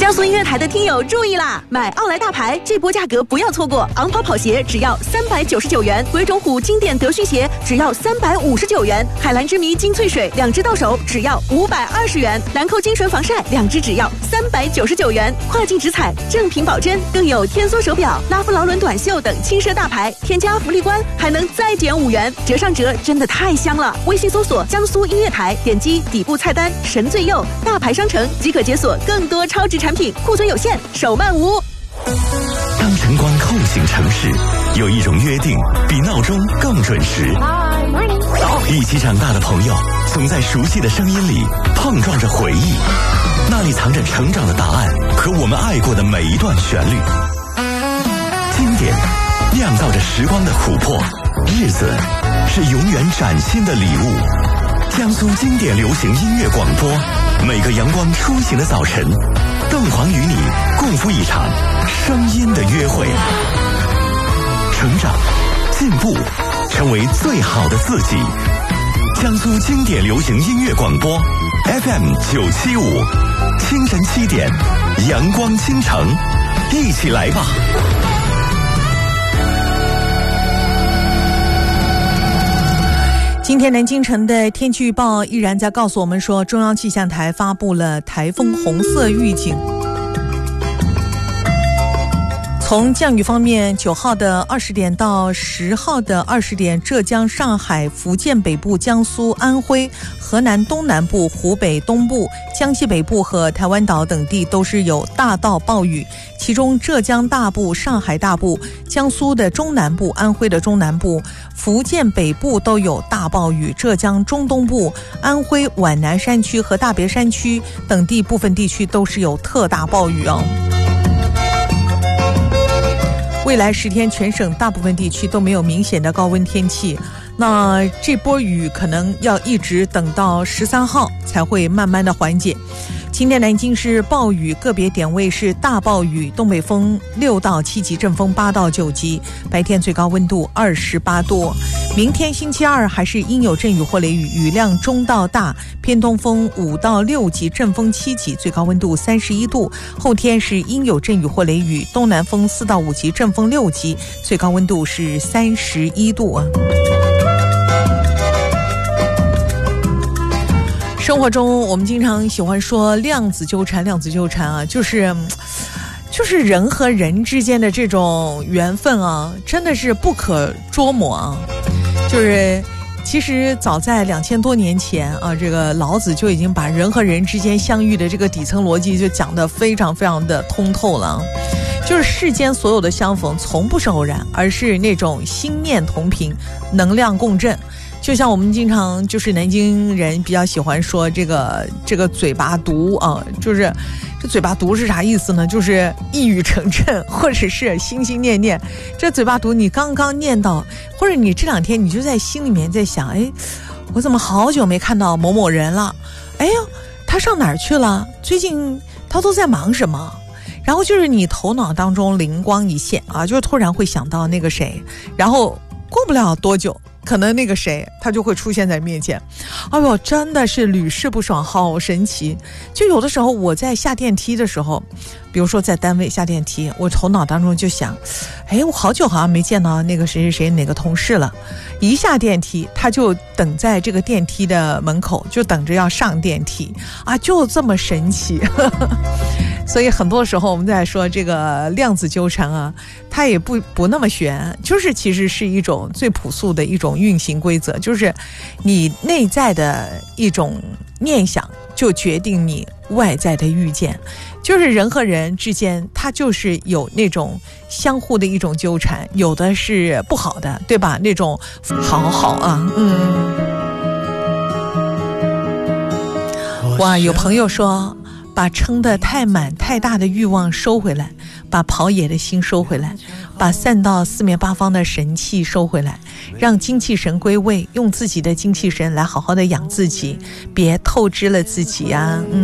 江苏音乐台的听友注意啦！买奥莱大牌这波价格不要错过，昂跑跑鞋只要399元，鬼冢虎经典德训鞋只要359元，海蓝之谜精粹水2支到手只要520元，兰蔻精纯防晒2支只要399元，跨境直采正品保真，更有天梭手表、拉夫劳伦短袖等轻奢大牌，添加福利关还能再减5元，折上折真的太香了！微信搜索江苏音乐台，点击底部菜单神最右大牌商城即可解锁更多超值产品，库存有限，手慢无。 当晨光叩醒城市，有一种约定比闹钟更准时。一起长大的朋友，总在熟悉的声音里碰撞着回忆，那里藏着成长的答案和我们爱过的每一段旋律。经典酿造着时光的琥珀，日子是永远崭新的礼物。江苏经典流行音乐广播，每个阳光初醒的早晨，凤凰与你共赴一场声音的约会，成长进步，成为最好的自己。江苏经典流行音乐广播 FM 975，清晨7点，阳光倾城，一起来吧。 今天南京城的天气预报依然在告诉我们说，中央气象台发布了台风红色预警。从降雨方面，9号的20点到10号的20点，浙江、上海、福建北部、江苏、安徽、河南东南部、湖北东部、江西北部和台湾岛等地都是有大到暴雨，其中浙江大部、上海大部、江苏的中南部、安徽的中南部、福建北部都有大暴雨，浙江中东部、安徽皖南山区和大别山区等地部分地区都是有特大暴雨哦。未来10天全省大部分地区都没有明显的高温天气，那这波雨可能要一直等到13号才会慢慢的缓解。今天南京是暴雨，个别点位是大暴雨，东北风6到7级，阵风8到9级，白天最高温度28度。明天星期二还是阴有阵雨或雷雨，雨量中到大，偏东风5到6级，阵风7级，最高温度31度。后天是阴有阵雨或雷雨，东南风4到5级，阵风6级，最高温度是31度啊。生活中我们经常喜欢说量子纠缠啊，就是人和人之间的这种缘分啊，真的是不可捉摸啊。就是其实早在2000多年前啊，这个老子就已经把人和人之间相遇的这个底层逻辑就讲得非常非常的通透了。就是世间所有的相逢从不是偶然，而是那种心念同频，能量共振。就像我们经常就是南京人比较喜欢说这个嘴巴毒啊，就是这嘴巴毒是啥意思呢？就是一语成谶，或者是心心念念。这嘴巴毒你刚刚念到，或者你这2天你就在心里面在想，哎，我怎么好久没看到某某人了？哎呦，他上哪儿去了？最近他都在忙什么？然后就是你头脑当中灵光一现啊，就突然会想到那个谁，然后过不了多久，可能那个谁他就会出现在面前。哎呦，真的是屡试不爽，好神奇。就有的时候我在下电梯的时候，比如说在单位下电梯，我头脑当中就想，哎，我好久好像没见到那个谁谁谁哪个同事了。一下电梯他就等在这个电梯的门口，就等着要上电梯啊，就这么神奇。所以很多时候我们在说这个量子纠缠啊，它也不那么玄，就是其实是一种最朴素的一种运行规则，就是你内在的一种念想就决定你外在的遇见，就是人和人之间它就是有那种相互的一种纠缠，有的是不好的，对吧？那种好啊，哇，有朋友说把撑得太满太大的欲望收回来，把跑野的心收回来，把散到四面八方的神气收回来，让精气神归位，用自己的精气神来好好的养自己，别透支了自己啊。